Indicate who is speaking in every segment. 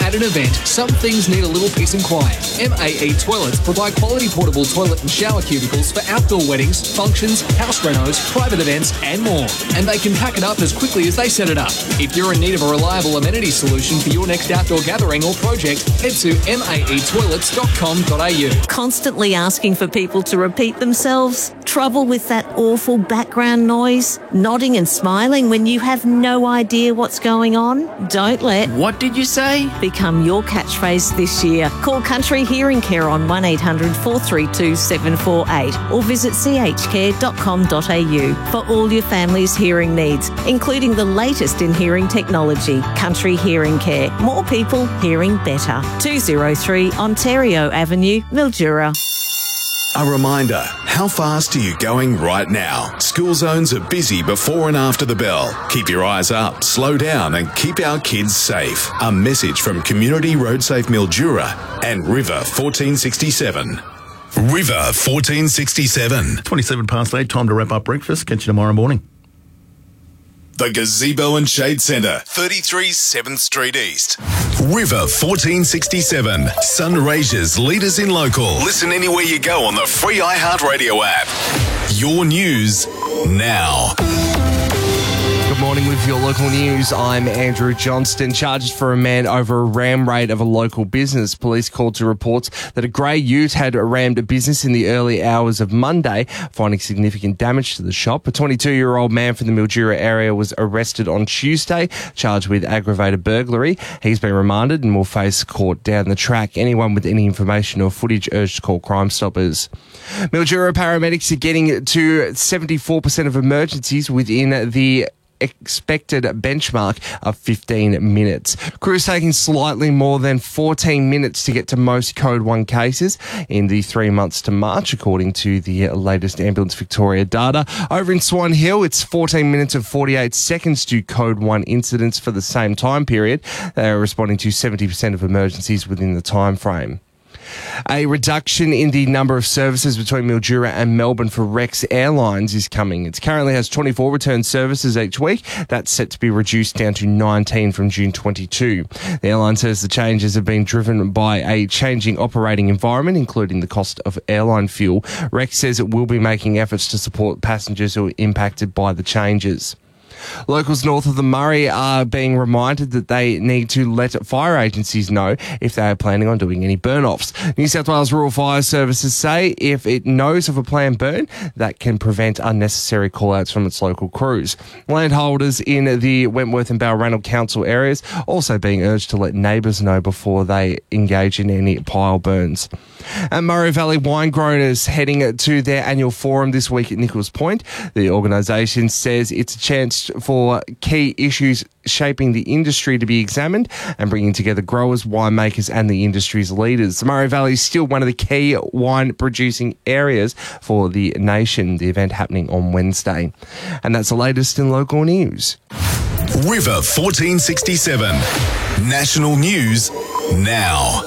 Speaker 1: at an event, some things need a little peace and quiet. MAE Toilets provide quality portable toilet and shower cubicles for outdoor weddings, functions, house renos, private events and more. And they can pack it up as quickly as they set it up. If you're in need of a reliable amenity solution for your next outdoor gathering or project, head to maetoilets.com.au.
Speaker 2: Constantly asking for people to repeat themselves? Trouble with that awful background noise? Nodding and smiling when you have no idea what's going on? Don't let
Speaker 3: What did you say?
Speaker 2: become your catchphrase this year. Call Country Hearing Care on 1800 432 748 or visit chcare.com.au for all your family's hearing needs, including the latest in hearing technology. Country Hearing Care. More people hearing better. 203 Ontario Avenue, Mildura.
Speaker 4: A reminder, how fast are you going right now? School zones are busy before and after the bell. Keep your eyes up, slow down and keep our kids safe. A message from Community Road Safe Mildura and River 1467. River 1467.
Speaker 5: 27 past 8, time to wrap up breakfast. Catch you tomorrow morning.
Speaker 4: The Gazebo and Shade Centre, 33 7th Street East. River 1467. Sunraysia's leaders in local. Listen anywhere you go on the free iHeartRadio app. Your news now.
Speaker 6: Good morning with your local news. I'm Andrew Johnston. Charges for a man over a ram raid of a local business. Police called to reports that a grey ute had rammed a business in the early hours of Monday, finding significant damage to the shop. A 22-year-old man from the Mildura area was arrested on Tuesday, charged with aggravated burglary. He's been remanded and will face court down the track. Anyone with any information or footage urged to call Crime Stoppers. Mildura paramedics are getting to 74% of emergencies within the expected benchmark of 15 minutes. Crews taking slightly more than 14 minutes to get to most Code 1 cases in the 3 months to March, according to the latest Ambulance Victoria data. Over in Swan Hill, it's 14 minutes and 48 seconds to Code 1 incidents for the same time period. They are responding to 70% of emergencies within the time frame. A reduction in the number of services between Mildura and Melbourne for Rex Airlines is coming. It currently has 24 return services each week. That's set to be reduced down to 19 from June 22. The airline says the changes have been driven by a changing operating environment, including the cost of airline fuel. Rex says it will be making efforts to support passengers who are impacted by the changes. Locals north of the Murray are being reminded that they need to let fire agencies know if they are planning on doing any burn-offs. New South Wales Rural Fire Services say if it knows of a planned burn, that can prevent unnecessary call-outs from its local crews. Landholders in the Wentworth and Balranald Council areas also being urged to let neighbours know before they engage in any pile burns. And Murray Valley wine growers heading to their annual forum this week at Nichols Point. The organisation says it's a chance for key issues shaping the industry to be examined and bringing together growers, winemakers and the industry's leaders. The Murray Valley is still one of the key wine producing areas for the nation. The event happening on Wednesday. And that's the latest in local news.
Speaker 4: River 1467. National news now.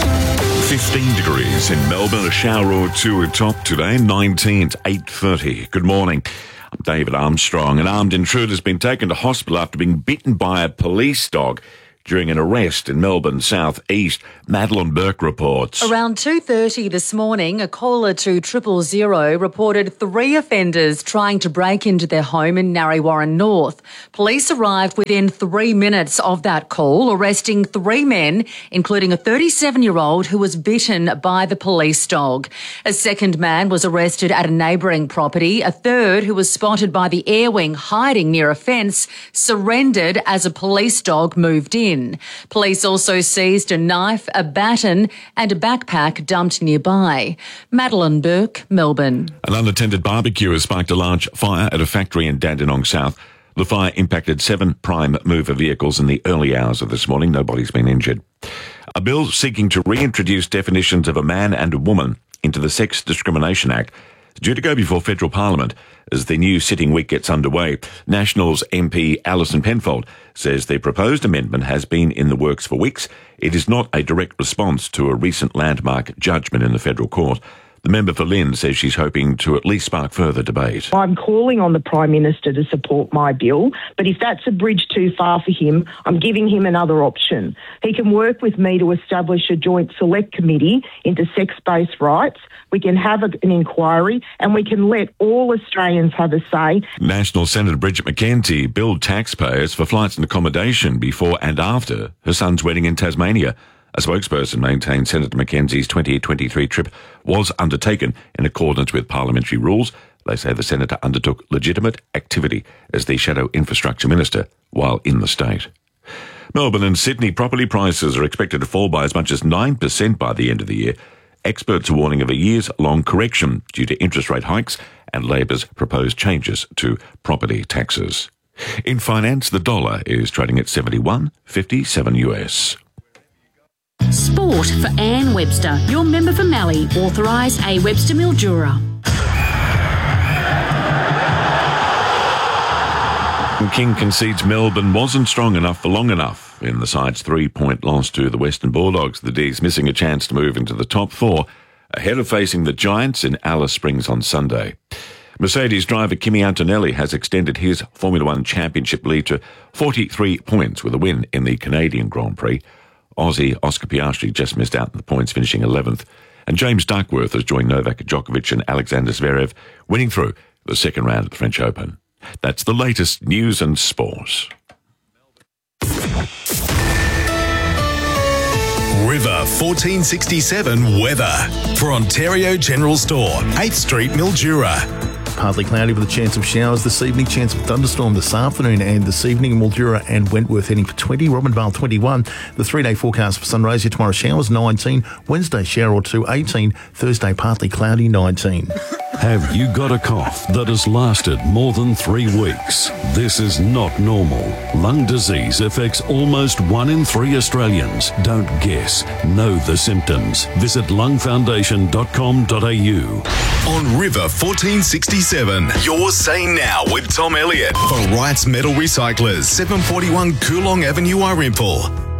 Speaker 7: 15 degrees in Melbourne, a shower or two atop today, 19 to 8:30. Good morning. I'm David Armstrong. An armed intruder has been taken to hospital after being bitten by a police dog during an arrest in Melbourne South East. Madeline Burke reports.
Speaker 8: Around 2:30 this morning, a caller to 000 reported 3 offenders trying to break into their home in Narre Warren North. Police arrived within 3 minutes of that call, arresting 3 men, including a 37-year-old who was bitten by the police dog. A second man was arrested at a neighbouring property. A third, who was spotted by the air wing hiding near a fence, surrendered as a police dog moved in. Police also seized a knife, a baton and a backpack dumped nearby. Madeline Burke, Melbourne.
Speaker 7: An unattended barbecue has sparked a large fire at a factory in Dandenong South. The fire impacted 7 prime mover vehicles in the early hours of this morning. Nobody's been injured. A bill seeking to reintroduce definitions of a man and a woman into the Sex Discrimination Act is due to go before federal parliament as the new sitting week gets underway. Nationals MP Alison Penfold says the proposed amendment has been in the works for weeks. It is not a direct response to a recent landmark judgment in the federal court. The member for Lynn says she's hoping to at least spark further debate.
Speaker 3: I'm calling on the Prime Minister to support my bill, but if that's a bridge too far for him, I'm giving him another option. He can work with me to establish a joint select committee into sex-based rights. We can have an inquiry and we can let all Australians have a say.
Speaker 7: National Senator Bridget McKenzie billed taxpayers for flights and accommodation before and after her son's wedding in Tasmania. A spokesperson maintained Senator McKenzie's 2023 trip was undertaken in accordance with parliamentary rules. They say the senator undertook legitimate activity as the Shadow Infrastructure Minister while in the state. Melbourne and Sydney property prices are expected to fall by as much as 9% by the end of the year. Experts are warning of a years-long correction due to interest rate hikes and Labor's proposed changes to property taxes. In finance, the dollar is trading at 71.57 US.
Speaker 9: Sport for Anne Webster, your member for Mallee, authorised A. Webster Mildura.
Speaker 7: King concedes Melbourne wasn't strong enough for long enough in the side's 3-point loss to the Western Bulldogs. The D's missing a chance to move into the top four ahead of facing the Giants in Alice Springs on Sunday. Mercedes driver Kimi Antonelli has extended his Formula One championship lead to 43 points with a win in the Canadian Grand Prix. Aussie Oscar Piastri just missed out on the points, finishing 11th. And James Duckworth has joined Novak Djokovic and Alexander Zverev, winning through the second round of the French Open. That's the latest news and sport.
Speaker 4: River 1467 weather for Ontario General Store, 8th Street, Mildura.
Speaker 5: Partly cloudy with a chance of showers this evening, chance of thunderstorm this afternoon and this evening. Mildura and Wentworth heading for 20, Robinvale 21. The 3-day forecast for sunrise here tomorrow, showers 19, Wednesday shower or two 18, Thursday partly cloudy 19.
Speaker 10: Have you got a cough that has lasted more than 3 weeks? This is not normal. Lung disease affects almost 1 in 3 Australians. Don't guess. Know the symptoms. Visit lungfoundation.com.au.
Speaker 4: On River 1467, you're saying now with Tom Elliott for Wrights Metal Recyclers, 741 Coolong Avenue, Irimple.